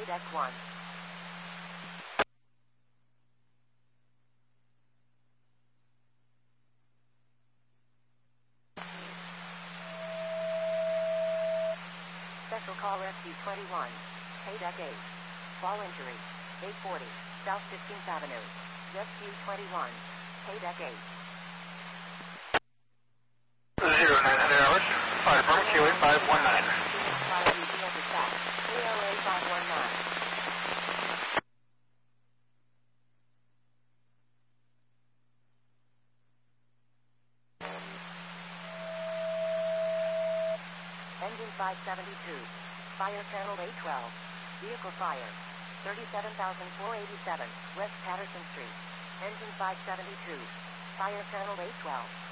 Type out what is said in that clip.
deck 1. Special call Rescue 21. Deck 8. Fall injury. 840 South 15th Avenue. Rescue 21. Deck 8. 0900 hours. Fire Department QA 519. Fire using at the stack. KLA 519. Engine 572. Fire channel A12. Vehicle fire. 37,487 West Patterson Street. Engine 572. Fire channel A12.